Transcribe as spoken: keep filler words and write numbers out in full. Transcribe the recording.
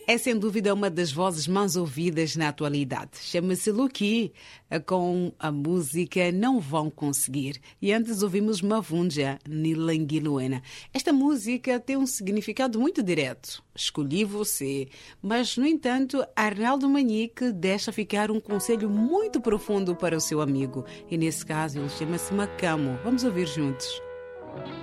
É sem dúvida uma das vozes mais ouvidas na atualidade. Chama-se Luqui, com a música Não Vão Conseguir. E antes ouvimos Mavunja, Nilanguiluena. Esta música tem um significado muito direto. Escolhi você. Mas, no entanto, Arnaldo Manique deixa ficar um conselho muito profundo para o seu amigo. E nesse caso ele chama-se Macamo. Vamos ouvir juntos.